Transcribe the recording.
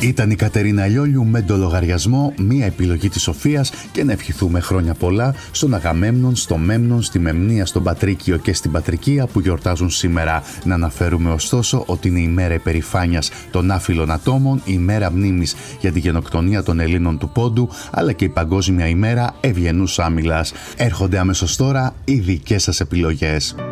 Ήταν η Κατερίνα Λιόλιου με το λογαριασμό, μία επιλογή της Σοφίας, και να ευχηθούμε χρόνια πολλά στον Αγαμέμνον, στο Μέμνον, στη Μεμνία, στον Πατρίκιο και στην Πατρικία που γιορτάζουν σήμερα. Να αναφέρουμε ωστόσο ότι είναι η μέρα υπερηφάνειας των άφυλων ατόμων, η μέρα μνήμης για τη γενοκτονία των Ελλήνων του Πόντου, αλλά και η παγκόσμια ημέρα ευγενούς άμυλας. Έρχονται αμέσως τώρα οι δικές σας επιλογές.